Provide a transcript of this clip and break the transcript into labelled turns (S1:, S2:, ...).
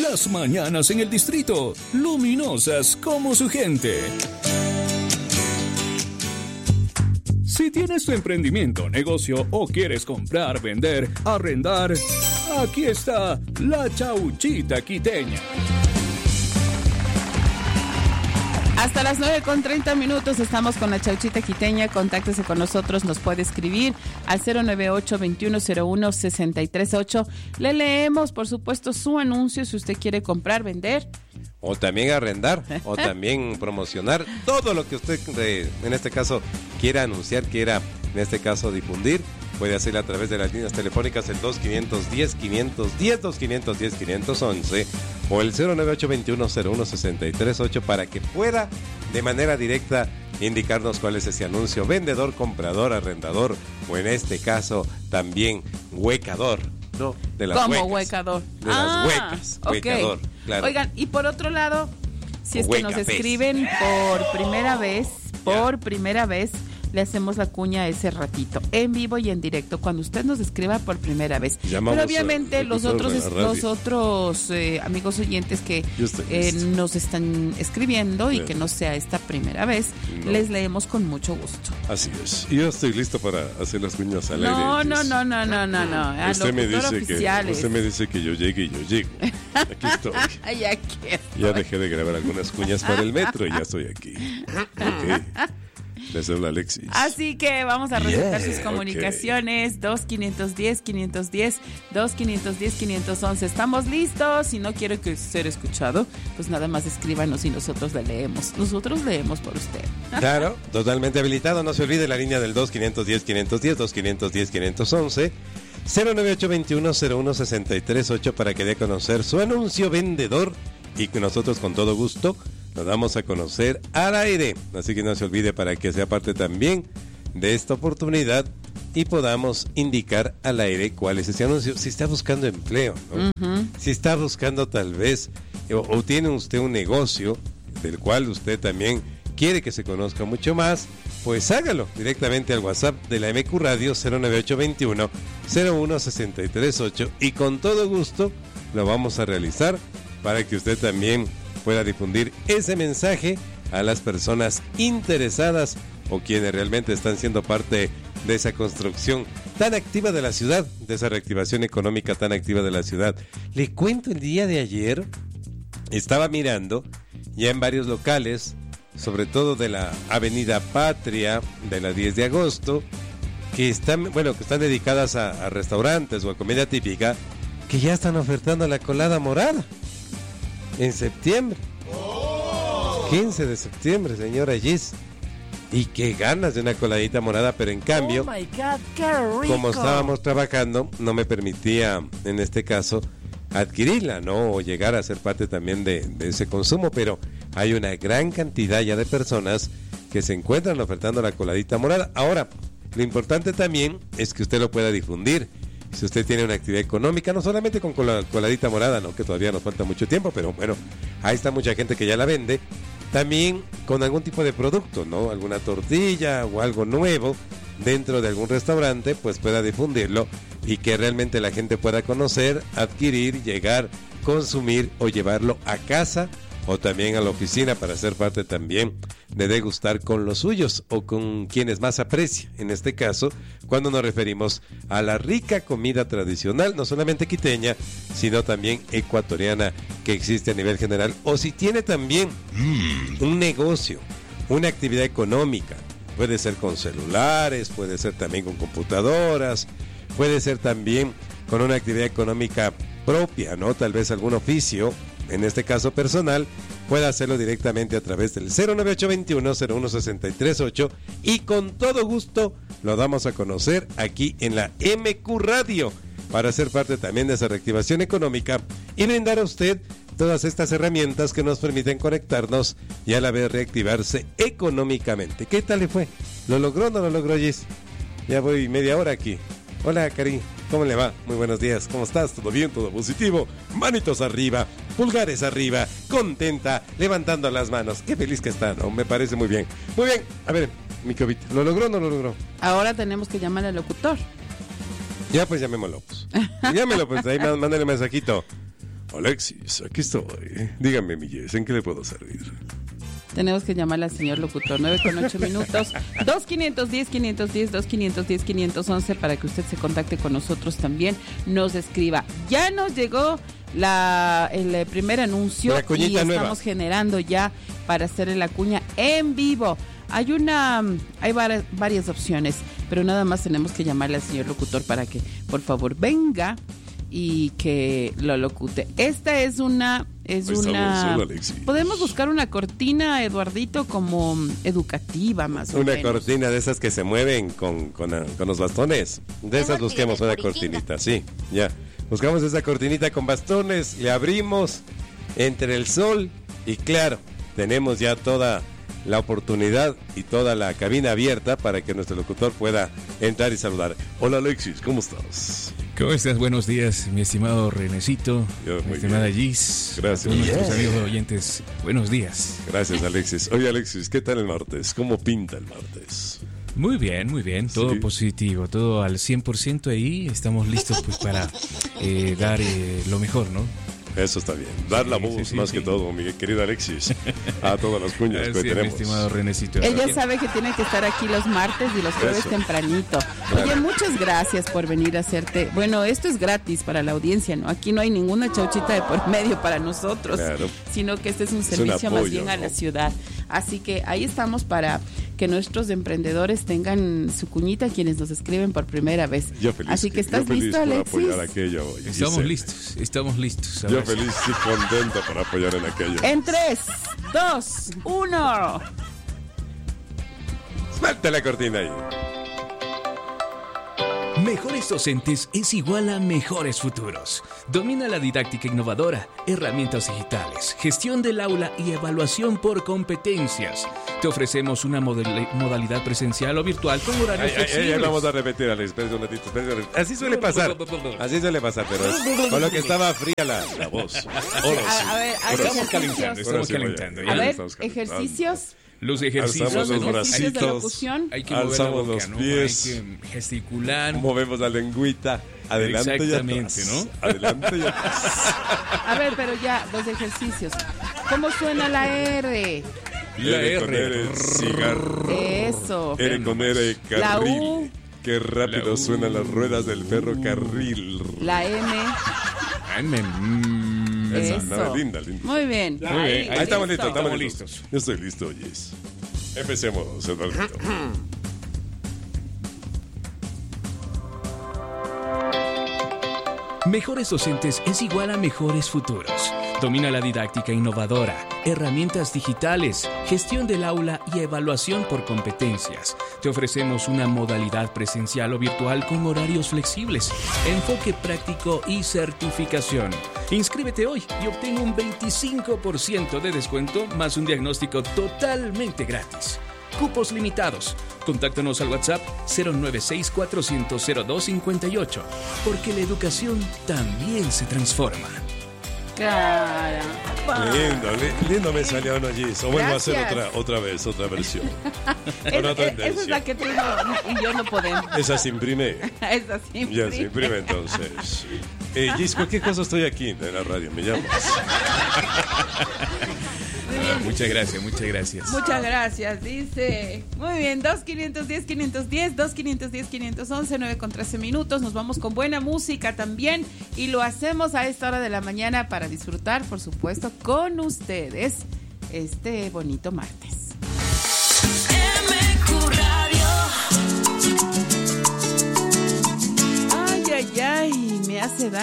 S1: Las mañanas en el distrito, luminosas como su gente. Si tienes tu emprendimiento, negocio o quieres comprar, vender, arrendar, aquí está la Chauchita Quiteña.
S2: Hasta las 9:30 estamos con la Chauchita Quiteña. Contáctese con nosotros, nos puede escribir al 098-2101-638. Le leemos, por supuesto, su anuncio si usted quiere comprar, vender.
S3: O también arrendar, o también promocionar todo lo que usted, en este caso, quiera anunciar, quiera, en este caso, difundir. Puede hacerlo a través de las líneas telefónicas el 2510-510, 2510-511 o el 098-2101-638 para que pueda de manera directa indicarnos cuál es ese anuncio. Vendedor, comprador, arrendador o en este caso también huecador. No, de las
S2: ¿Cómo
S3: huecas,
S2: huecador?
S3: De las huecas,
S2: okay.
S3: Huecador, claro.
S2: Oigan, y por otro lado, si es que nos
S3: Huecapés.
S2: escriben por primera vez, le hacemos la cuña ese ratito, en vivo y en directo, cuando usted nos escriba por primera vez.
S3: Llamamos.
S2: Pero obviamente los otros amigos oyentes que nos están escribiendo y que no sea esta primera vez, les leemos con mucho gusto.
S4: Así es. Y yo estoy listo para hacer las cuñas al aire.
S2: No.
S4: Usted me dice que yo llegue y yo llego. Aquí estoy. Ya dejé de grabar algunas cuñas para el metro y ya estoy aquí. Ok. Les habla Alexis.
S2: Así que vamos a resaltar sus comunicaciones. 2510-510, 2510-511. Estamos listos. Si no quiere ser escuchado, pues nada más escríbanos y nosotros le leemos. Nosotros leemos por usted.
S3: Claro, totalmente habilitado. No se olvide la línea del 2510-510, 2510-511. 098-2101-638 para que dé a conocer su anuncio vendedor y que nosotros con todo gusto lo damos a conocer al aire. Así que no se olvide para que sea parte también de esta oportunidad y podamos indicar al aire cuál es ese anuncio. Si está buscando empleo, ¿no? Si está buscando tal vez o tiene usted un negocio del cual usted también quiere que se conozca mucho más, pues hágalo directamente al WhatsApp de la MQ Radio 09821-01638 y con todo gusto lo vamos a realizar para que usted también pueda difundir ese mensaje a las personas interesadas o quienes realmente están siendo parte de esa construcción tan activa de la ciudad, de esa reactivación económica tan activa de la ciudad. Le cuento, el día de ayer estaba mirando ya en varios locales, sobre todo de la Avenida Patria, de la 10 de agosto, que están dedicadas a restaurantes o a comida típica, que ya están ofertando la colada morada en septiembre. 15 de septiembre, señora Gis. Y qué ganas de una coladita morada, pero en cambio,
S2: oh my God, qué rico.
S3: Como estábamos trabajando, no me permitía, en este caso, adquirirla, ¿no? O llegar a ser parte también de ese consumo, pero hay una gran cantidad ya de personas que se encuentran ofertando la coladita morada. Ahora, lo importante también es que usted lo pueda difundir. Si usted tiene una actividad económica, no solamente con coladita morada, no, que todavía nos falta mucho tiempo, pero bueno, ahí está mucha gente que ya la vende. También con algún tipo de producto, ¿no? Alguna tortilla o algo nuevo dentro de algún restaurante, pues pueda difundirlo y que realmente la gente pueda conocer, adquirir, llegar, consumir o llevarlo a casa o también a la oficina para ser parte también de degustar con los suyos o con quienes más aprecia. En este caso, cuando nos referimos a la rica comida tradicional, no solamente quiteña, sino también ecuatoriana que existe a nivel general. O si tiene también un negocio, una actividad económica, puede ser con celulares, puede ser también con computadoras, puede ser también con una actividad económica propia, ¿no? Tal vez algún oficio, en este caso personal, pueda hacerlo directamente a través del 09821-01638 y con todo gusto lo damos a conocer aquí en la MQ Radio para ser parte también de esa reactivación económica y brindar a usted todas estas herramientas que nos permiten conectarnos y a la vez reactivarse económicamente. ¿Qué tal le fue? ¿Lo logró o no lo logró, Gis? Ya voy media hora aquí. Hola, Cari, ¿cómo le va? Muy buenos días, ¿cómo estás? ¿Todo bien? ¿Todo positivo? Manitos arriba, pulgares arriba, contenta, levantando las manos. Qué feliz que está, ¿no? Me parece muy bien. Muy bien, a ver, mi COVID, ¿lo logró o no lo logró?
S2: Ahora tenemos que llamar al locutor.
S3: Ya, pues llamémoslo, pues. Llámelo, pues, ahí mándale un mensajito.
S4: Alexis, aquí estoy. Dígame, mi Jess, ¿en qué le puedo servir?
S2: Tenemos que llamarle al señor locutor. 9:08 minutos. 2510-510, 2510-510-511 para que usted se contacte con nosotros también. Nos escriba. Ya nos llegó el primer anuncio y estamos generando ya para hacer la cuña en vivo. Hay varias opciones, pero nada más tenemos que llamarle al señor locutor para que por favor venga y que lo locute. Esta es una podemos buscar una cortina, Eduardito, como educativa más o menos.
S3: Una cortina de esas que se mueven con los bastones. De esas busquemos una cortinita, sí, ya. Buscamos esa cortinita con bastones, le abrimos entre el sol y claro, tenemos ya toda la oportunidad y toda la cabina abierta para que nuestro locutor pueda entrar y saludar. Hola Alexis, ¿cómo estás?
S5: ¿Cómo estás? Buenos días, mi estimado Renecito, mi estimada Gis.
S3: Gracias.
S5: A todos nuestros amigos oyentes, buenos días.
S4: Gracias, Alexis. Oye, Alexis, ¿qué tal el martes? ¿Cómo pinta el martes?
S5: Muy bien, todo ¿sí? Positivo, todo al 100% ahí. Estamos listos pues para dar lo mejor, ¿no?
S4: Eso está bien. Dar la voz más que todo, mi querida Alexis, a todas las cuñas que tenemos.
S5: Mi estimado Renecito.
S2: Ella sabe que tiene que estar aquí los martes y los jueves tempranito. Oye, muchas gracias por venir a hacerte. Bueno, esto es gratis para la audiencia, ¿no? Aquí no hay ninguna chauchita de por medio para nosotros, sino que este es un servicio más bien a la ciudad. Así que ahí estamos para que nuestros emprendedores tengan su cuñita, quienes nos escriben por primera vez.
S4: Yo feliz.
S2: Así que estás listo, Alexis.
S4: Apoyar aquello,
S5: estamos listos.
S4: Yo feliz y contento para apoyar en aquello.
S2: En 3, 2, 1.
S3: Suelta la cortina ahí.
S1: Mejores docentes es igual a mejores futuros. Domina la didáctica innovadora, herramientas digitales, gestión del aula y evaluación por competencias. Te ofrecemos una modalidad presencial o virtual con horarios flexibles.
S3: Vamos a repetir, Alex, espérate un ratito. Así suele pasar, pero con lo que estaba fría la voz.
S5: Estamos calentando.
S2: A ver, ejercicios.
S5: Los ejercicios,
S3: alzamos los bracitos,
S5: hay que
S3: alzamos
S5: mover la boca,
S3: los pies,
S5: hay que gesticular,
S3: movemos la lengüita, adelante y atrás.
S5: ¿no?
S3: Adelante y atrás.
S2: A ver, pero ya, los ejercicios. ¿Cómo suena la R?
S5: La R
S3: con R, cigarro.
S2: Eso.
S3: R con R, carril.
S2: La U.
S3: Qué rápido suenan las ruedas del ferrocarril.
S2: La M.
S3: Eso.
S2: Eso.
S3: Linda.
S2: Muy bien.
S3: Ahí estamos listos. Yo estoy listo, Jess. Empecemos, Eduardito.
S1: Mejores docentes es igual a mejores futuros. Domina la didáctica innovadora, herramientas digitales, gestión del aula y evaluación por competencias. Te ofrecemos una modalidad presencial o virtual con horarios flexibles, enfoque práctico y certificación. Inscríbete hoy y obtén un 25% de descuento más un diagnóstico totalmente gratis. Cupos limitados. Contáctanos al WhatsApp 096-400-0258, porque la educación también se transforma.
S2: Caramba.
S3: Lindo me salió uno allí. O vuelvo a hacer otra versión.
S2: Esa es la que tú y yo no podemos.
S3: Esa se imprime.
S2: Esa se imprime.
S3: Ya se imprime entonces. Gis, cualquier cosa estoy aquí en la radio, me llamas.
S5: Muchas gracias.
S2: Muchas gracias, dice. Muy bien, 2510-510, 2510-511, 9:13 minutos. Nos vamos con buena música también. Y lo hacemos a esta hora de la mañana para disfrutar, por supuesto, con ustedes este bonito martes.
S6: MQ Radio.
S2: Ay, me hace daño.